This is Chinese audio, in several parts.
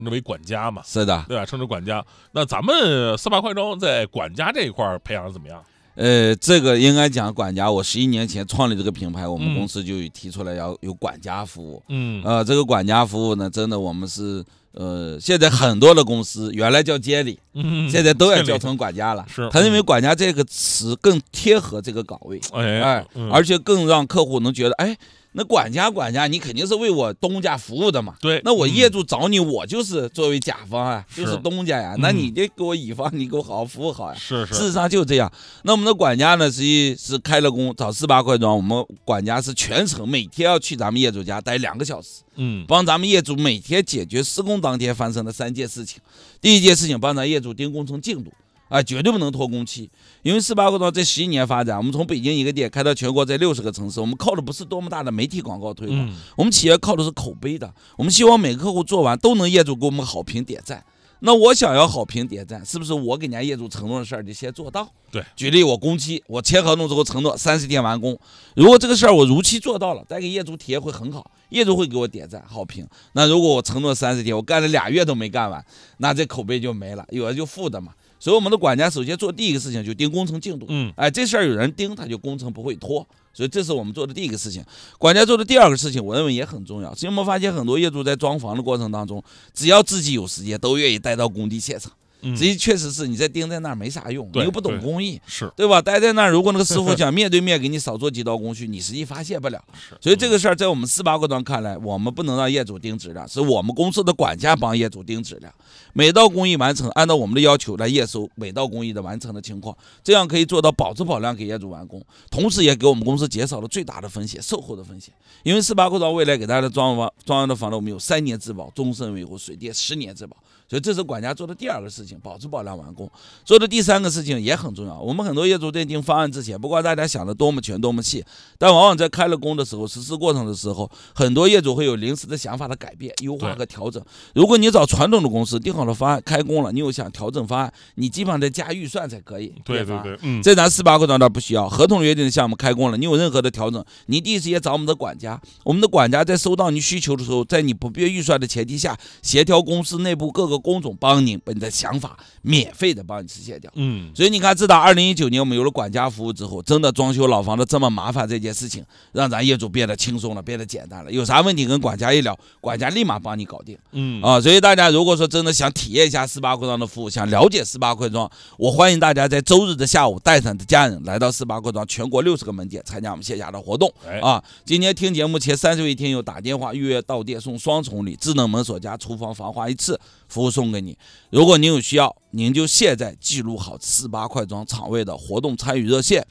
为管家嘛， 是的， 对吧？称之管家。那咱们四八快装在管家这一块培养的怎么样？ 这个应该讲管家，我11年前创立这个品牌，我们公司就提出来要有管家服务。这个管家服务呢，真的我们是现在很多的公司原来叫经理，现在都要叫成管家了。 是， 他认为管家这个词更贴合这个岗位，而且更让客户能觉得，那管家，你肯定是为我东家服务的嘛。 对， 那我业主找你，我就是作为甲方啊，就是东家呀。那你得给我乙方，你给我好好服务好呀。 是， 事实上就这样。那我们的管家呢，实际是开了工找48快装，我们管家是全程每天要去咱们业主家待2个小时，帮咱们业主每天解决施工当天发生的3件事情。第一件事情，帮咱业主盯工程进度。绝对不能拖工期，因为48快装这11年发展，我们从北京一个店开到全国在60个城市，我们靠的不是多么大的媒体广告推广，我们企业靠的是口碑的。我们希望每个客户做完都能业主给我们好评点赞。那我想要好评点赞，是不是我给人家业主承诺的事儿就先做到？ 对， 举例我工期，我签合同之后承诺30天完工，如果这个事儿我如期做到了，带给业主体验会很好，业主会给我点赞好评。那如果我承诺30天，我干了2月都没干完，那这口碑就没了，有的就负的嘛。所以我们的管家首先做第一个事情就盯工程进度，这事儿有人盯，他就工程不会拖，所以这是我们做的第一个事情。管家做的第二个事情，我认为也很重要，是因为我们发现很多业主在装房的过程当中，只要自己有时间，都愿意带到工地现场。实际确实是你在盯在那儿没啥用，你又不懂工艺，对吧？待在那儿，如果那个师傅想面对面给你少做几道工序，你实际发现不了。所以这个事儿在我们48快装看来，我们不能让业主盯质量，是我们公司的管家帮业主盯质量，每道工艺完成按照我们的要求来验收每道工艺的完成的情况，这样可以做到保质保量给业主完工，同时也给我们公司减少了最大的风险，售后的风险。因为48快装未来给大家装完的房子，我们有3年质保、终身维护、水电10年质保。所以这是管家做的第二个事情，保质保量完工。做的第3个事情也很重要，我们很多业主在定方案之前，不管大家想的多么全多么细，但往往在开了工的时候，实施过程的时候，很多业主会有临时的想法的改变、优化和调整。如果你找传统的公司定好了方案开工了，你有想调整方案，你基本上得加预算才可以。 对， 在咱48快装那不需要，合同约定的项目开工了，你有任何的调整，你第一时间找我们的管家，我们的管家在收到你需求的时候，在你不变预算的前提下，协调公司内部各个工种，帮你把你的想法免费的帮你实现掉。所以你看，自打2019年我们有了管家服务之后，真的装修老房子这么麻烦这件事情，让咱业主变得轻松了，变得简单了。有啥问题跟管家一聊，管家立马帮你搞定。所以大家如果说真的想体验一下48快装的服务，想了解48快装，我欢迎大家在周日的下午带上的家人来到48快装全国60个门店参加我们线下的活动。今天听节目前30位听友打电话预约到店送双重礼，智能门锁加厨房防滑1次服务送给你。如果您有需要，您就现在记录好48快装场位的活动参与热线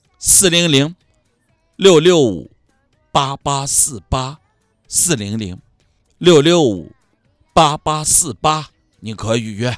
400-665-8848，400-665-8848，你可以预约。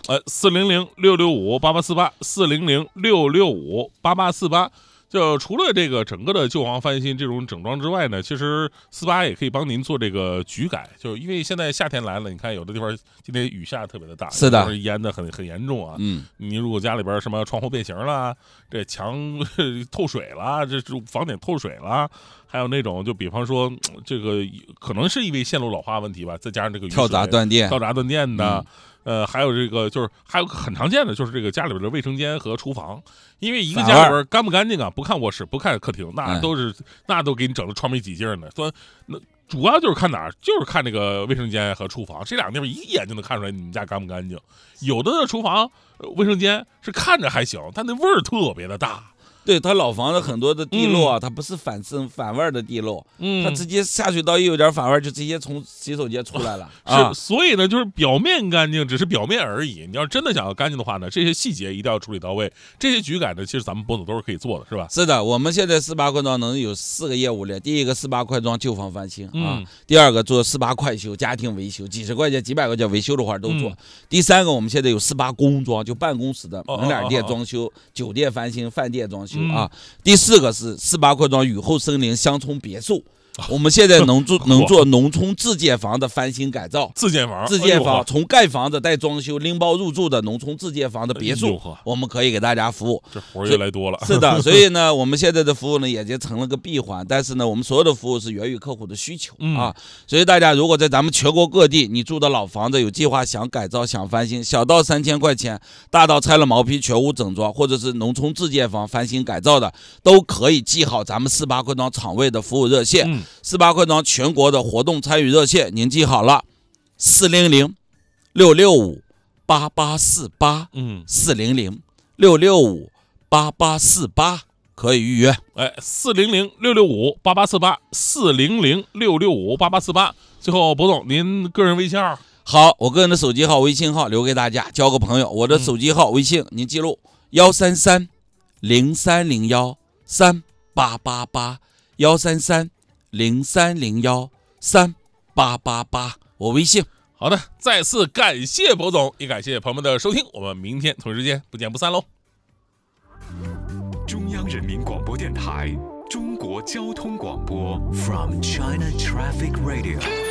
400-665-8848，400-665-8848。就除了这个整个的旧房翻新这种整装之外呢，其实48也可以帮您做这个局改，就因为现在夏天来了，你看有的地方今天雨下特别的大， 是的， 淹的很严重啊。你如果家里边什么窗户变形了，这墙透水了，这房顶透水了，还有那种就比方说这个可能是因为线路老化问题吧，再加上这个跳闸断电的。还有这个就是还有很常见的就是这个家里边的卫生间和厨房，因为一个家里边干不干净啊，不看卧室不看客厅，那都给你整的窗没几净呢。说那主要就是看哪儿，就是看这个卫生间和厨房这两个地方一眼就能看出来你们家干不干净。有的厨房、卫生间是看着还行，但那味儿特别的大。 对，它老房子很多的地漏啊，它不是反味的地漏，它直接下水道一有点反味就直接从洗手间出来了。 所以呢，就是表面干净，只是表面而已。你要真的想要干净的话呢，这些细节一定要处理到位。这些局改呢，其实咱们博总都是可以做的，是吧？ 是的，我们现在48快装能有4个业务链，第一个48快装旧房翻新第二个做48快修家庭维修，几十块钱、几百块钱维修的话都做。第3个我们现在有48工装，就办公室的门脸店装修、酒店翻新、饭店装修。第4个是48快装雨后森林乡村别墅， 我们现在能做农村自建房的翻新改造， 自建房从盖房子带装修拎包入住的农村自建房的别墅，我们可以给大家服务。 这活儿越来越多了。 是的，所以呢，我们现在的服务呢也就成了个闭环，但是呢，我们所有的服务是源于客户的需求啊。所以大家如果在咱们全国各地，你住的老房子有计划想改造、想翻新，小到3000块钱，大到拆了毛坯全屋整装，或者是农村自建房翻新改造的，都可以记好咱们48块庄厂位的服务热线。48块庄全国的活动参与热线，您记好了，400-665-8848， 400-665-8848，可以预约。 400-665-8848， 400-665-8848。最后，博总，您个人微信号？ 好，我个人的手机号、微信号留给大家，交个朋友。我的手机号、微信您记录：133-0301-38881，133-0301-3888，我微信。 好的，再次感谢博总，也感谢朋友们的收听，我们明天同一时间不见不散喽。 中央人民广播电台中国交通广播 From China Traffic Radio。